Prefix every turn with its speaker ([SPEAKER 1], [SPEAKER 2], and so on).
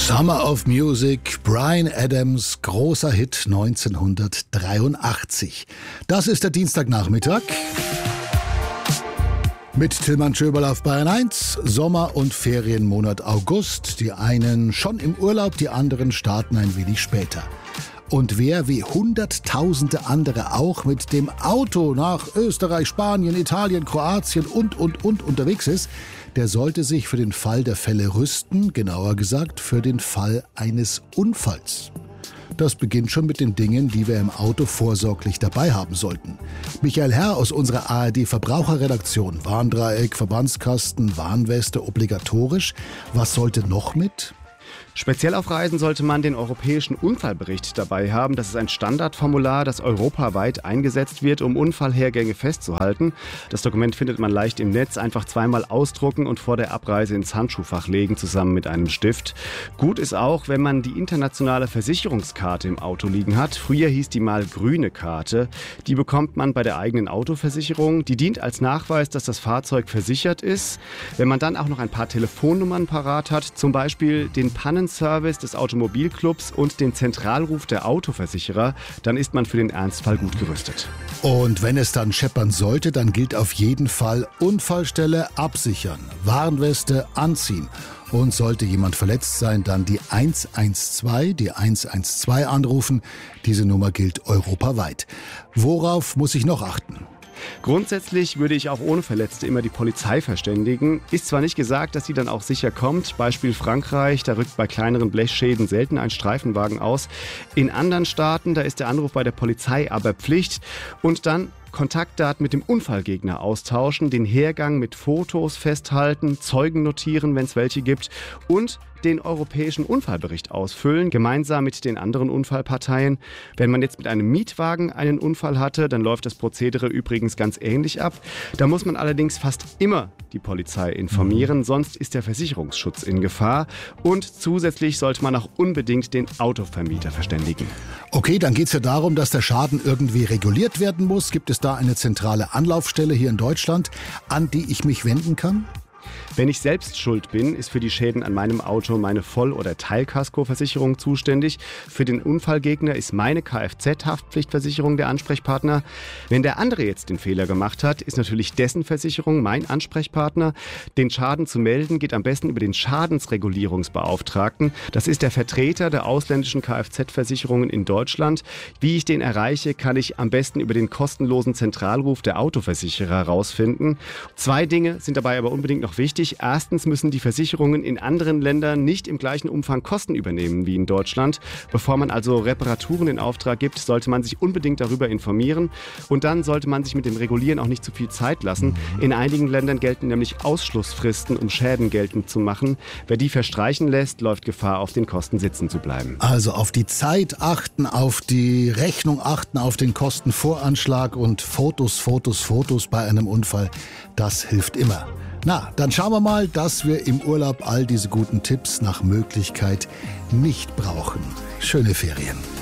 [SPEAKER 1] Summer of Music, Bryan Adams, großer Hit 1983. Das ist der Dienstagnachmittag. Mit Tilman Schöberl auf Bayern 1, Sommer- und Ferienmonat August. Die einen schon im Urlaub, die anderen starten ein wenig später. Und wer wie hunderttausende andere auch mit dem Auto nach Österreich, Spanien, Italien, Kroatien und unterwegs ist, der sollte sich für den Fall der Fälle rüsten, genauer gesagt für den Fall eines Unfalls. Das beginnt schon mit den Dingen, die wir im Auto vorsorglich dabei haben sollten. Michael Herr aus unserer ARD-Verbraucherredaktion. Warndreieck, Verbandskasten, Warnweste obligatorisch. Was sollte noch mit?
[SPEAKER 2] Speziell auf Reisen sollte man den europäischen Unfallbericht dabei haben. Das ist ein Standardformular, das europaweit eingesetzt wird, um Unfallhergänge festzuhalten. Das Dokument findet man leicht im Netz. Einfach zweimal ausdrucken und vor der Abreise ins Handschuhfach legen, zusammen mit einem Stift. Gut ist auch, wenn man die internationale Versicherungskarte im Auto liegen hat. Früher hieß die mal grüne Karte. Die bekommt man bei der eigenen Autoversicherung. Die dient als Nachweis, dass das Fahrzeug versichert ist. Wenn man dann auch noch ein paar Telefonnummern parat hat, zum Beispiel den Pannenservice des Automobilclubs und den Zentralruf der Autoversicherer, dann ist man für den Ernstfall gut gerüstet.
[SPEAKER 1] Und wenn es dann scheppern sollte, dann gilt auf jeden Fall Unfallstelle absichern, Warnweste anziehen. Und sollte jemand verletzt sein, dann die 112 anrufen. Diese Nummer gilt europaweit. Worauf muss ich noch achten?
[SPEAKER 2] Grundsätzlich würde ich auch ohne Verletzte immer die Polizei verständigen. Ist zwar nicht gesagt, dass sie dann auch sicher kommt. Beispiel Frankreich, da rückt bei kleineren Blechschäden selten ein Streifenwagen aus. In anderen Staaten, da ist der Anruf bei der Polizei aber Pflicht. Und dann Kontaktdaten mit dem Unfallgegner austauschen, den Hergang mit Fotos festhalten, Zeugen notieren, wenn es welche gibt und den europäischen Unfallbericht ausfüllen, gemeinsam mit den anderen Unfallparteien. Wenn man jetzt mit einem Mietwagen einen Unfall hatte, dann läuft das Prozedere übrigens ganz ähnlich ab. Da muss man allerdings fast immer die Polizei informieren, sonst ist der Versicherungsschutz in Gefahr. Und zusätzlich sollte man auch unbedingt den Autovermieter verständigen.
[SPEAKER 1] Okay, dann geht es ja darum, dass der Schaden irgendwie reguliert werden muss. Gibt es da eine zentrale Anlaufstelle hier in Deutschland, an die ich mich wenden kann?
[SPEAKER 2] Wenn ich selbst schuld bin, ist für die Schäden an meinem Auto meine Voll- oder Teilkaskoversicherung zuständig. Für den Unfallgegner ist meine Kfz-Haftpflichtversicherung der Ansprechpartner. Wenn der andere jetzt den Fehler gemacht hat, ist natürlich dessen Versicherung mein Ansprechpartner. Den Schaden zu melden geht am besten über den Schadensregulierungsbeauftragten. Das ist der Vertreter der ausländischen Kfz-Versicherungen in Deutschland. Wie ich den erreiche, kann ich am besten über den kostenlosen Zentralruf der Autoversicherer herausfinden. 2 Dinge sind dabei aber unbedingt noch wichtig. Erstens müssen die Versicherungen in anderen Ländern nicht im gleichen Umfang Kosten übernehmen wie in Deutschland. Bevor man also Reparaturen in Auftrag gibt, sollte man sich unbedingt darüber informieren. Und dann sollte man sich mit dem Regulieren auch nicht zu viel Zeit lassen. In einigen Ländern gelten nämlich Ausschlussfristen, um Schäden geltend zu machen. Wer die verstreichen lässt, läuft Gefahr, auf den Kosten sitzen zu bleiben.
[SPEAKER 1] Also auf die Zeit achten, auf die Rechnung achten, auf den Kostenvoranschlag und Fotos bei einem Unfall. Das hilft immer. Na, dann schauen wir mal, dass wir im Urlaub all diese guten Tipps nach Möglichkeit nicht brauchen. Schöne Ferien.